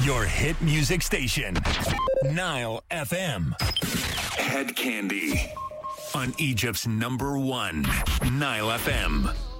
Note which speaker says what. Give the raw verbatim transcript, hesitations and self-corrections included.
Speaker 1: Your hit music station. Nile F M. Head Candy. On Egypt's number one, Nile F M.